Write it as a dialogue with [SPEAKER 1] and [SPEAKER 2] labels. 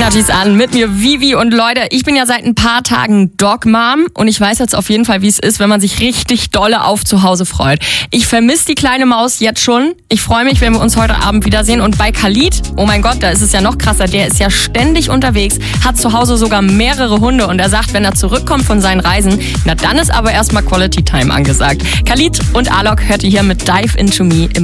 [SPEAKER 1] Energies an, mit mir Vivi und Leute, ich bin ja seit ein paar Tagen Dog-Mom und ich weiß jetzt auf jeden Fall, wie es ist, wenn man sich richtig dolle auf zu Hause freut. Ich vermisse die kleine Maus jetzt schon. Ich freue mich, wenn wir uns heute Abend wiedersehen. Und bei Khalid, oh mein Gott, da ist es ja noch krasser, der ist ja ständig unterwegs, hat zu Hause sogar mehrere Hunde und er sagt, wenn er zurückkommt von seinen Reisen, na dann ist aber erstmal Quality Time angesagt. Khalid und Alok hört ihr hier mit Dive Into Me im